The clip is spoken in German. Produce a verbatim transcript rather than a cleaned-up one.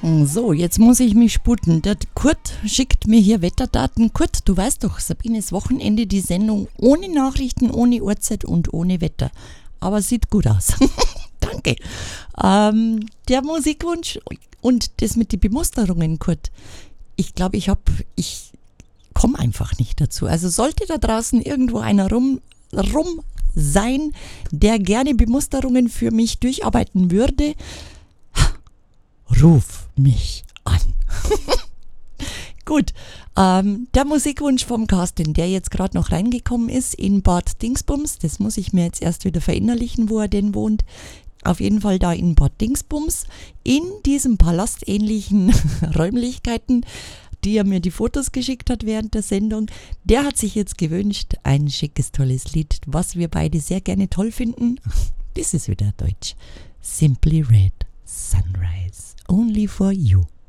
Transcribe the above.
So, jetzt muss ich mich sputen. Der Kurt schickt mir hier Wetterdaten. Kurt, du weißt doch, Sabines Wochenende, die Sendung ohne Nachrichten, ohne Uhrzeit und ohne Wetter. Aber sieht gut aus. Danke. Ähm, der Musikwunsch und das mit den Bemusterungen, Kurt. Ich glaube, ich habe, ich komme einfach nicht dazu. Also sollte da draußen irgendwo einer rum, rum sein, der gerne Bemusterungen für mich durcharbeiten würde, ruf mich an. Gut, ähm, der Musikwunsch vom Carsten, der jetzt gerade noch reingekommen ist in Bad Dingsbums, das muss ich mir jetzt erst wieder verinnerlichen, wo er denn wohnt. Auf jeden Fall da in Bad Dingsbums, in diesen palastähnlichen Räumlichkeiten, die er mir die Fotos geschickt hat während der Sendung. Der hat sich jetzt gewünscht, ein schickes, tolles Lied, was wir beide sehr gerne toll finden. Das ist wieder Deutsch. Simply Red Sunrise. Only for you.